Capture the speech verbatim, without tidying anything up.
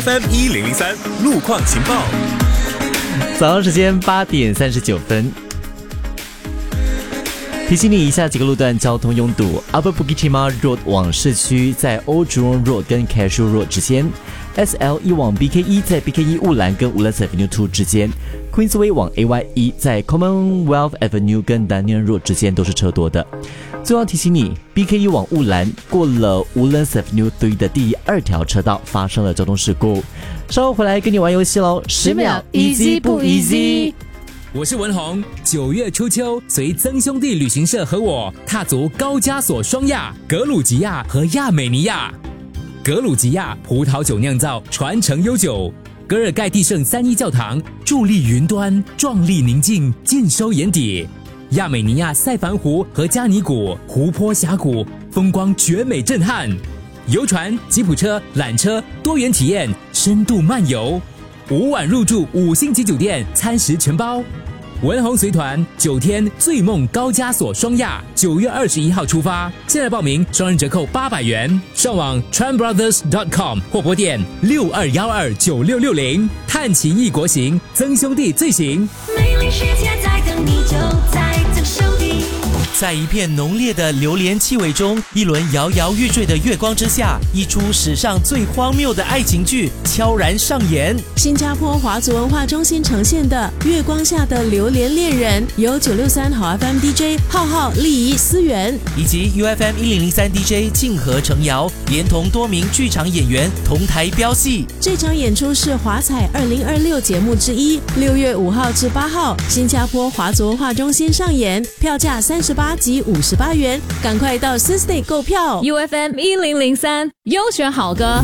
F M 一零零三路况情报， 早上时间八点三十九分。提醒你以下几个路段交通拥堵 ：Upper Bukit Timah Road 往市区在 Old Jurong Road 跟 Cashew Road 之间 ；S L 一往 B K 一在 B K 一雾兰跟 Woodlands Avenue 二之间 ；Queensway 往 A Y 一在 Commonwealth Avenue 跟 Daniel Road 之间都是车多的。最后提醒你 ，B K 一往雾兰过了 Woodlands Avenue 三的第二条车道发生了交通事故。稍后回来跟你玩游戏喽，十秒 easy 不 easy？ 我是文宏，九月初秋，随曾兄弟旅行社和我踏足高加索双亚、格鲁吉亚和亚美尼亚。格鲁吉亚葡萄酒酿造传承悠久，格尔盖蒂圣三一教堂伫立云端，壮丽宁静，尽收眼底。亚美尼亚塞凡湖和加尼谷湖泊峡谷风光绝美震撼，游船、吉普车、缆车多元体验，深度漫游。五晚入住五星级酒店，餐食全包。文宏随团九天醉梦高加索双亚，九月二十一号出发。现在报名，双人折扣八百元。上网 tran brothers dot com 或拨电六二幺二九六六零。探奇异国行，曾兄弟最行。 美丽世界在等你，就在曾兄弟。 在一片浓烈的榴莲气味中，一轮摇摇欲坠的月光之下，一出史上最荒谬的爱情剧悄然上演。 新加坡华族文化中心呈现的《月光下的榴莲恋人》，由九六三好 F M D J 浩浩、丽仪、思源以及 U F M 一零零三 D J 静和程瑶，连同多名剧场演员同台飙戏。 这场演出是华彩二零二六节目之一，六月五号至八号，新加坡华族文化中心上演，票价三十八及五十八元，赶快到 System 购票。 U F M 一零零三优选好歌。